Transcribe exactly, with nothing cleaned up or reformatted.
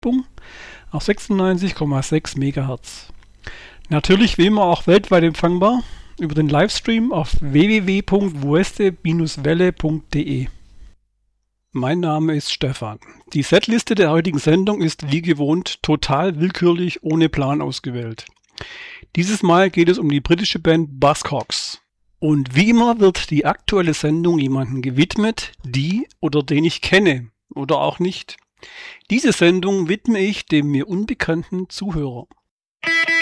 auf sechsundneunzig Komma sechs Megahertz. Natürlich wie immer auch weltweit empfangbar über den Livestream auf w w w punkt voeste Bindestrich welle punkt de. Mein Name ist Stefan. Die Setliste der heutigen Sendung ist wie gewohnt total willkürlich ohne Plan ausgewählt. Dieses Mal geht es um die britische Band Buzzcocks. Und wie immer wird die aktuelle Sendung jemandem gewidmet, die oder den ich kenne oder auch nicht. Diese Sendung widme ich dem mir unbekannten Zuhörer.